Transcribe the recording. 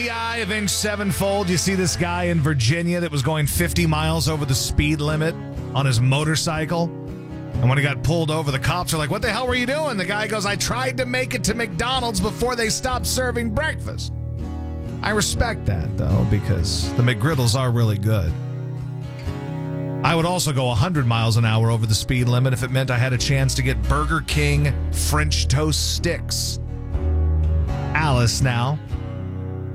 FBI Avenged Sevenfold. You see this guy in Virginia that was going 50 miles over the speed limit on his motorcycle. And when he got pulled over, the cops are like, what the hell were you doing? The guy goes, I tried to make it to McDonald's before they stopped serving breakfast. I respect that, though, because the McGriddles are really good. I would also go 100 miles an hour over the speed limit if it meant I had a chance to get Burger King French toast sticks. Alice now